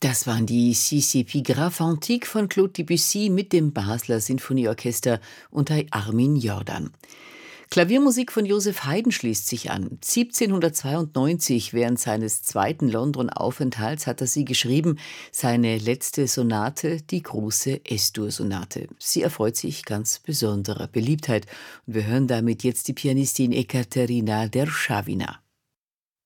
Das waren die Sissi-Pigraphe Antique von Claude Debussy mit dem Basler Sinfonieorchester unter Armin Jordan. Klaviermusik von Joseph Haydn schließt sich an. 1792, während seines zweiten London-Aufenthalts, hat er sie geschrieben, seine letzte Sonate, die große S-Dur-Sonate. Sie erfreut sich ganz besonderer Beliebtheit. Und wir hören damit jetzt die Pianistin Ekaterina Derschawina.